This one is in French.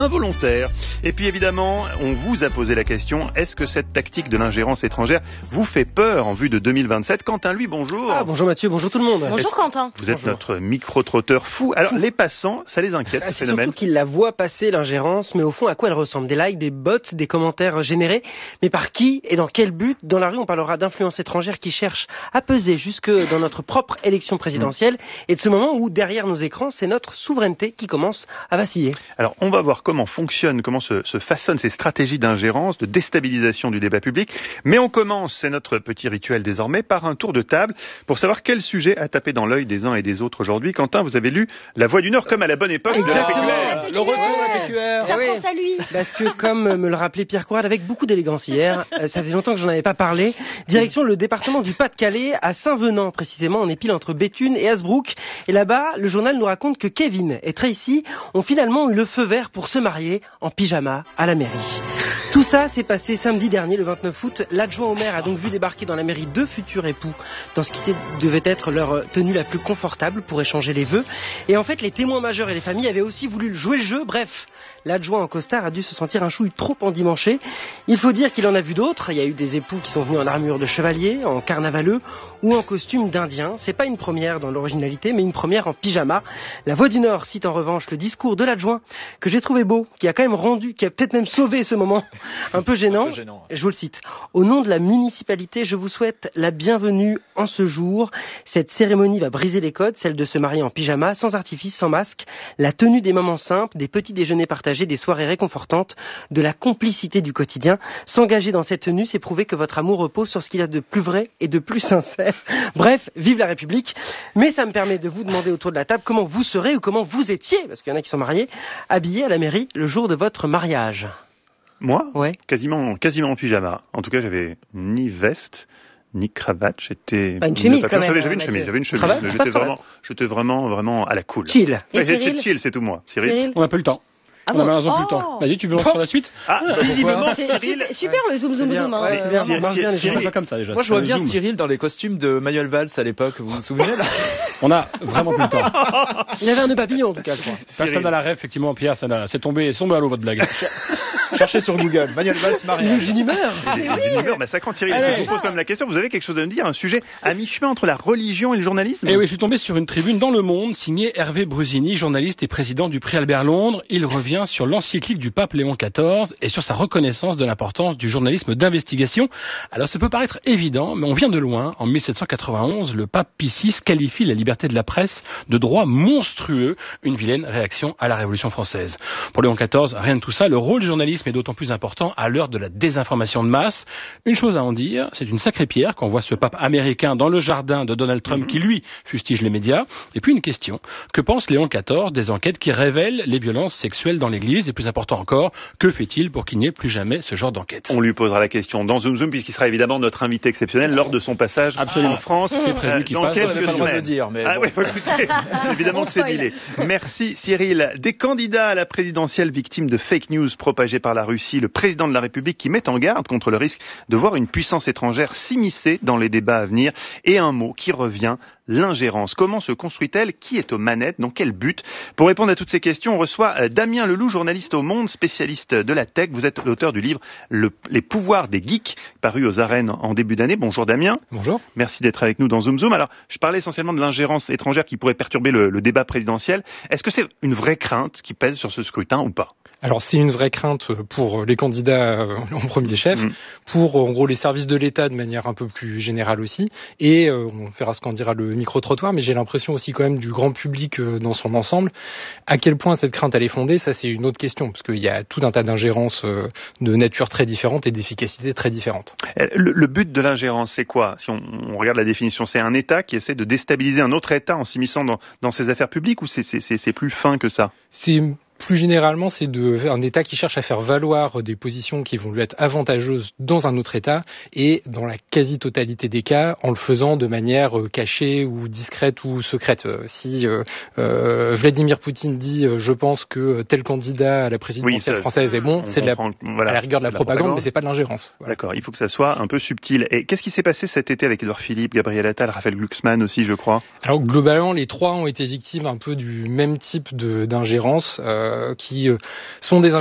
involontaire. Et puis évidemment, on vous a posé la question, est-ce que cette tactique de l'ingérence étrangère vous fait peur en vue de 2027 ? Quentin, lui, bonjour. Bonjour Mathieu, bonjour tout le monde. Bonjour Quentin. Vous êtes notre micro-trotteur fou. Alors, les passants, ça les inquiète, ce phénomène ? Surtout qu'ils la voient passer, l'ingérence, mais au fond, à quoi elle ressemble ? Des likes, des bots, des commentaires générés. Mais par qui et dans quel but ? Dans la rue, on parlera d'influence étrangère qui cherche à peser jusque dans notre propre élection présidentielle et de ce moment où, derrière nos écrans, c'est notre souveraineté qui commence à vaciller. Alors, on va voir comment se façonnent ces stratégies d'ingérence, de déstabilisation du débat public. Mais on commence, c'est notre petit rituel désormais, par un tour de table pour savoir quel sujet a tapé dans l'œil des uns et des autres aujourd'hui. Quentin, vous avez lu La Voix du Nord comme à la bonne époque de la PQR. Le retour de la PQR. Ça pense à lui. Parce que, comme me le rappelait Pierre Courade avec beaucoup d'élégance hier, ça faisait longtemps que j'en avais pas parlé, direction le département du Pas-de-Calais, à Saint-Venant précisément, on est pile entre Béthune et Hasbrook. Et là-bas, le journal nous raconte que Kevin et Tracy ont finalement eu le feu vert pour se marier en pyjama à la mairie. Tout ça s'est passé samedi dernier, le 29 août. L'adjoint au maire a donc vu débarquer dans la mairie deux futurs époux dans ce qui devait être leur tenue la plus confortable pour échanger les vœux. Et en fait, les témoins majeurs et les familles avaient aussi voulu jouer le jeu. Bref, l'adjoint en costard a dû se sentir un chouille trop endimanché. Il faut dire qu'il en a vu d'autres. Il y a eu des époux qui sont venus en armure de chevalier, en carnavaleux ou en costume d'indien. C'est pas une première dans l'originalité, mais une première en pyjama. La Voix du Nord cite en revanche le discours de l'adjoint que j'ai trouvé beau, qui a quand même rendu, qui a peut-être même sauvé ce moment un peu gênant. Je vous le cite. Au nom de la municipalité, je vous souhaite la bienvenue en ce jour. Cette cérémonie va briser les codes, celle de se marier en pyjama, sans artifice, sans masque, la tenue des moments simples, des petits déjeuners partagés, des soirées réconfortantes, de la complicité du quotidien. S'engager dans cette tenue, c'est prouver que votre amour repose sur ce qu'il y a de plus vrai et de plus sincère. Bref, vive la République. Mais ça me permet de vous demander autour de la table comment vous serez ou comment vous étiez, parce qu'il y en a qui sont mariés, habillés à la mairie le jour de votre mariage. Moi ? Ouais. Quasiment en pyjama. En tout cas, j'avais ni veste, ni cravate. J'étais... Une chemise quand même. J'avais une chemise. Cravate, J'étais vraiment à la cool. Chill. Et Cyril ? Chill, c'est tout moi. Cyril ? On n'a pas eu le temps. Ah On a malheureusement plus le temps. Vas-y, tu veux lancer sur la suite ? Visiblement, C'est Cyril... super le zoom. C'est bien, ça marche bien, les Cyril- gens. Pas comme ça déjà. Moi, je vois C'est bien zoom. Cyril dans les costumes de Manuel Valls à l'époque. Vous vous souvenez là ? On a vraiment plus le temps. Il avait un nœud papillon en tout cas, je crois. Personne n'a la rêve, effectivement, Pierre, c'est tombé à l'eau votre blague. Cherchez sur Google. Manuel Valls mariage. Une humeur. Massacrant Cyril, je vous pose quand même la question. Vous avez quelque chose à me dire, un sujet à mi-chemin entre la religion et le journalisme ? Et oui, je suis tombé sur une tribune dans Le Monde, signée Hervé Brusini, journaliste et président du prix Albert Londres. Il revient sur l'encyclique du pape Léon XIV et sur sa reconnaissance de l'importance du journalisme d'investigation. Alors ça peut paraître évident, mais on vient de loin. En 1791, le pape Pie VI qualifie la liberté de la presse de droit monstrueux, une vilaine réaction à la Révolution française. Pour Léon XIV, rien de tout ça. Le rôle du journalisme est d'autant plus important à l'heure de la désinformation de masse. Une chose à en dire, c'est une sacrée pierre qu'on voit ce pape américain dans le jardin de Donald Trump qui, lui, fustige les médias. Et puis une question, que pense Léon XIV des enquêtes qui révèlent les violences sexuelles dans l'Église ? Et plus important encore, que fait-il pour qu'il n'y ait plus jamais ce genre d'enquête ? On lui posera la question dans Zoom Zoom, puisqu'il sera évidemment notre invité exceptionnel lors de son passage en France. C'est prévu qu'il dans passe. quelques On n'avait pas le droit de semaines. le dire, mais Ah bon. ouais, faut écouter. Évidemment, c'est dilé. Merci Cyril. Des candidats à la présidentielle victimes de fake news propagées par la Russie, le président de la République qui met en garde contre le risque de voir une puissance étrangère s'immiscer dans les débats à venir. Et un mot qui revient, l'ingérence. Comment se construit-elle ? Qui est aux manettes ? Dans quel but ? Pour répondre à toutes ces questions, on reçoit Damien Leloup, journaliste au Monde, spécialiste de la tech. Vous êtes l'auteur du livre Les pouvoirs des geeks, paru aux arènes en début d'année. Bonjour Damien. Bonjour. Merci d'être avec nous dans Zoom Zoom. Alors, je parlais essentiellement de l'ingérence étrangère qui pourrait perturber le débat présidentiel. Est-ce que c'est une vraie crainte qui pèse sur ce scrutin ou pas ? Alors c'est une vraie crainte pour les candidats en premier chef, pour en gros les services de l'État de manière un peu plus générale aussi, et on verra ce qu'en dira le micro-trottoir, mais j'ai l'impression aussi quand même du grand public dans son ensemble. À quel point cette crainte elle est fondée, ça c'est une autre question, parce qu'il y a tout un tas d'ingérences de nature très différente et d'efficacité très différente. Le but de l'ingérence, c'est quoi ? Si on regarde la définition, c'est un État qui essaie de déstabiliser un autre État en s'immisçant dans ses affaires publiques, ou c'est plus fin que ça ? Plus généralement, c'est un État qui cherche à faire valoir des positions qui vont lui être avantageuses dans un autre État et dans la quasi-totalité des cas, en le faisant de manière cachée ou discrète ou secrète. Si Vladimir Poutine dit « je pense que tel candidat à la présidentielle française est bon », c'est à la rigueur de la propagande, mais c'est pas de l'ingérence. Voilà. D'accord, il faut que ça soit un peu subtil. Et qu'est-ce qui s'est passé cet été avec Édouard Philippe, Gabriel Attal, Raphaël Glucksmann aussi, je crois ? Alors globalement, les trois ont été victimes un peu du même type d'ingérence. qui sont des